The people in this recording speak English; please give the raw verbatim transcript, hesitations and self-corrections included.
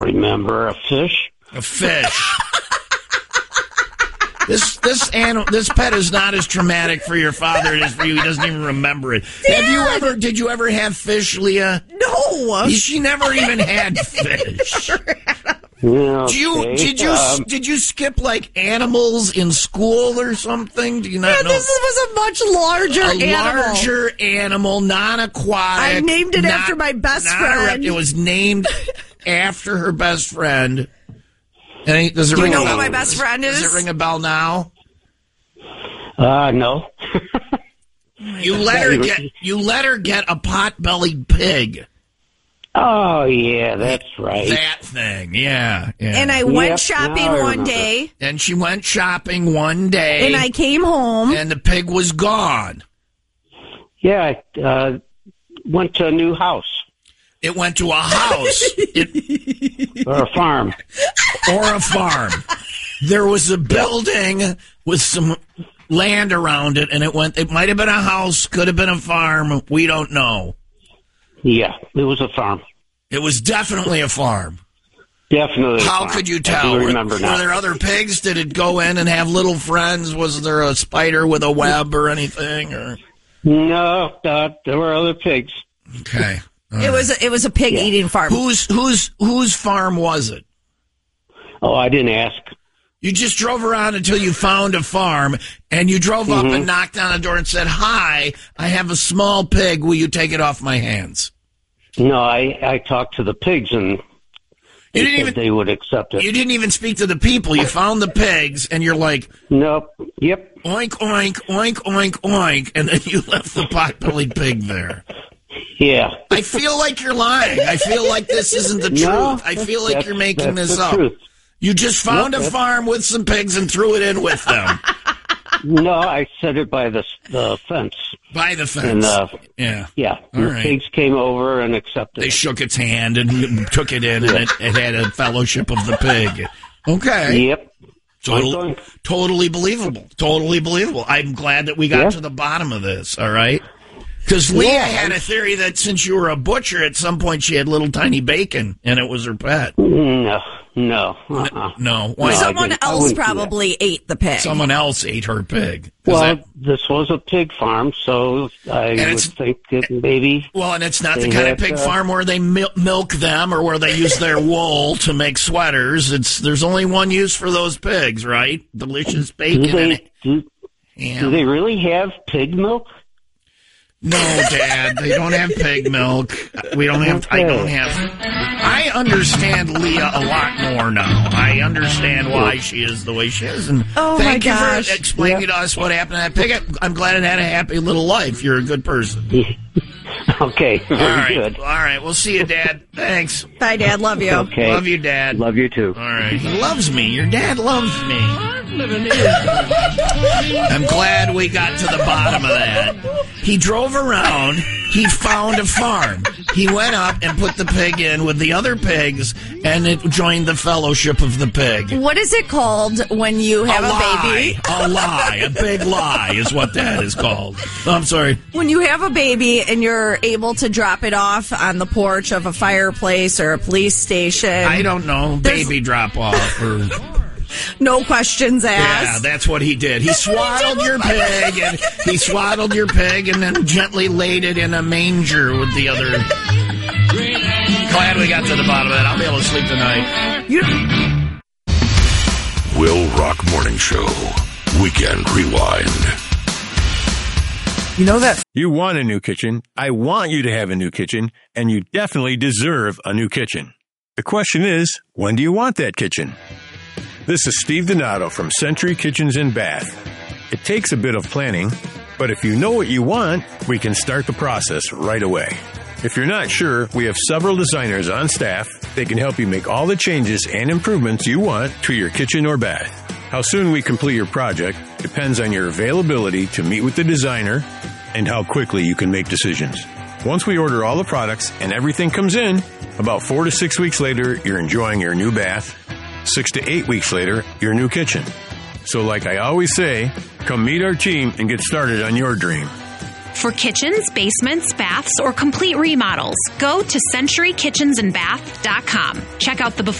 remember. A fish? A fish. This this animal, this pet is not as traumatic for your father as for you. He doesn't even remember it. Dad. Have you ever? Did you ever have fish, Leah? No. She never even had fish. Yeah, Do you okay. did you um, did you skip like animals in school or something? Do you not Yeah, know? this was a much larger a animal. larger animal, non-aquatic. I named it not- after my best not a rep- friend. It was named after her best friend. And does it Do you ring know a bell? who my best friend is? Does it ring a bell now? Uh, no. You let her get you let her get a pot-bellied pig. Oh, yeah, that's right. That thing, yeah. yeah. And I went Yep, shopping now I one remember. day, And she went shopping one day. and I came home. and the pig was gone. Yeah, I uh, went to a new house. It went to a house. It, Or a farm. or a farm. There was a building with some land around it, and it went. It might have been a house, could have been a farm. We don't know. Yeah, it was a farm. It was definitely a farm. Definitely a How farm. could you I tell? do remember were, now. were there other pigs? Did it go in and have little friends? Was there a spider with a web or anything? Or No, uh, there were other pigs. okay, All It right. was it was a pig eating farm. whose whose whose farm was it? Oh, I didn't ask. You just drove around until you found a farm, and you drove up Mm-hmm. and knocked on the door and said, "Hi, I have a small pig. Will you take it off my hands?" No, I, I talked to the pigs, and they You didn't said even they would accept it. you didn't even speak to the people. You found the pigs, and you're like, Nope. Yep. oink oink oink oink oink, and then you left the pot-bellied pig there. Yeah. I feel like you're lying. I feel like this isn't the truth. No, I feel like that's- you're making that's this the up. truth. You just found Nope, a that's- farm with some pigs and threw it in with them No, I set it by the the fence. by the fence. And, uh, yeah. Yeah. All the right. pigs came over and accepted They it. shook its hand and took it in, and it, it had a fellowship of the pig. Okay. Yep. Total, Oink, oink. totally believable. Totally believable. I'm glad that we got Yeah. to the bottom of this, all right? Because Leah Yeah. had a theory that since you were a butcher, at some point she had little tiny bacon, and it was her pet. No. No. Uh-uh. No. Why? No, I Someone didn't- I else wouldn't do that. probably ate the pig. Someone else ate her pig. Is Well, that- this was a pig farm, so I would it's- think that maybe. well, and it's not the They kind had, of pig uh, farm where they mil- milk them or where they use their wool to make sweaters. It's There's only one use for those pigs, right? Delicious Do bacon and they do, ham. do they really have pig milk? No, Dad, they don't have pig milk. We don't have. I don't have. I understand Leah a lot more now. I understand why she is the way she is, and Oh, my thank you gosh. for explaining to us what happened to that pig. I'm glad it had a happy little life. You're a good person. Okay, All very right, good. all right. We'll see you, Dad. Thanks. Bye, Dad. Love you. Okay. Love you, Dad. Love you too. All right. He loves me. Your dad loves me. I'm glad we got to the bottom of that. He drove around. He found a farm. He went up and put the pig in with the other pigs, and it joined the fellowship of the pig. What is it called when you have a a, lie. baby? A lie. A big lie is what that is called. Oh, I'm sorry. When you have a baby and you're able to drop it off on the porch of a fireplace or a police station. I don't know. There's- Baby drop off or... No questions Yeah, asked. that's what he did. He swaddled your pig, and he swaddled your pig, and then gently laid it in a manger with the other. Glad we got to the bottom of that. I'll be able to sleep tonight. Will Rock Morning Show. Weekend Rewind. You know that you want a new kitchen. I want you to have a new kitchen, and you definitely deserve a new kitchen. The question is, when do you want that kitchen? This is Steve Donato from Century Kitchens and Bath. It takes a bit of planning, but if you know what you want, we can start the process right away. If you're not sure, we have several designers on staff. They can help you make all the changes and improvements you want to your kitchen or bath. How soon we complete your project depends on your availability to meet with the designer and how quickly you can make decisions. Once we order all the products and everything comes in, about four to six weeks later, you're enjoying your new bath. Six to eight weeks later, your new kitchen. So like I always say, come meet our team and get started on your dream. For kitchens, basements, baths, or complete remodels, go to century kitchens and bath dot com. Check out the before